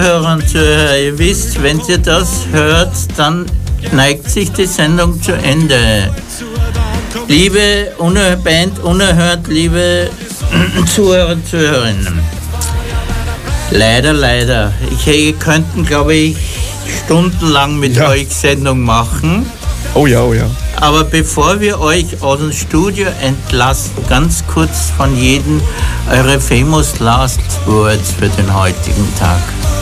Hörer und Zuhörer, ihr wisst, wenn ihr das hört, dann neigt sich die Sendung zu Ende. Liebe Band Unerhört, liebe Zuhörer und Zuhörerinnen, leider, ihr könnten, glaube ich, stundenlang mit euch Sendung machen. Oh ja. Aber bevor wir euch aus dem Studio entlassen, ganz kurz von jedem eure famous last words für den heutigen Tag.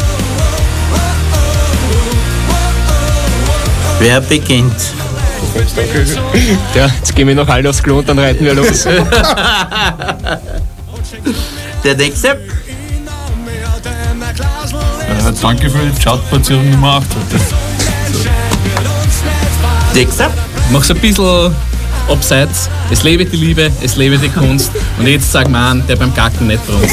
Wer beginnt? Ja, jetzt gehen wir noch alle aufs Klo und dann reiten wir los. Der nächste? Danke für die Chartplatzierung Nummer 8. Nächster? Mach's ein bisschen abseits. Es lebe die Liebe, es lebe die Kunst. Und jetzt sag mal an, der beim Gacken nicht brummt.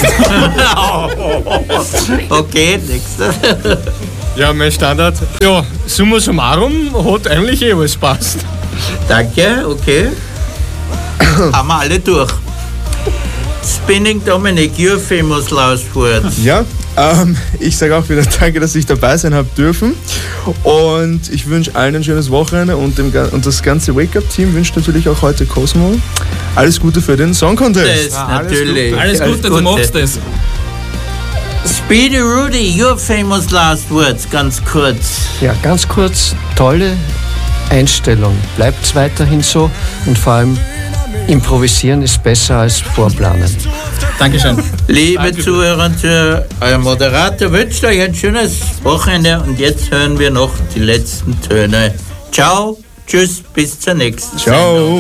Okay, nächster. Ja, mein Standard. Ja, summa summarum hat eigentlich alles passt. Danke, okay. Haben wir alle durch. Spinning Dominic, your famous last words. Ja, ich sage auch wieder danke, dass ich dabei sein habe dürfen. Und ich wünsche allen ein schönes Wochenende und das ganze Wake-Up-Team wünscht natürlich auch heute Cosmo alles Gute für den Song Contest. Natürlich. Alles Gute, du machst es. Speedy Rudy, your famous last words, ganz kurz. Ja, ganz kurz, tolle Einstellung. Bleibt weiterhin so und vor allem improvisieren ist besser als vorplanen. Dankeschön. Liebe Zuhörer und Zuhörer, euer Moderator wünscht euch ein schönes Wochenende und jetzt hören wir noch die letzten Töne. Ciao, tschüss, bis zur nächsten Sendung. Ciao.